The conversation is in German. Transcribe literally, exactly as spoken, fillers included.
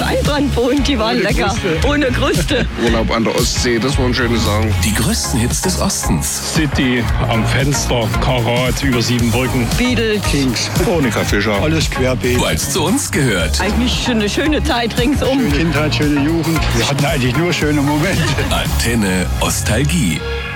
Einbrand wohnt, die waren Ohne lecker. Kruste. Ohne Kruste. Urlaub an der Ostsee, das waren schöne Sachen. Die größten Hits des Ostens. City, am Fenster, Karat, über sieben Brücken. Beatles. Kings, Monika Fischer. alles querbeet. Weil es zu uns gehört. Eigentlich schon eine schöne Zeit ringsum. Schöne Kindheit, schöne Jugend. Wir hatten eigentlich nur schöne Momente. Antenne Ostalgie.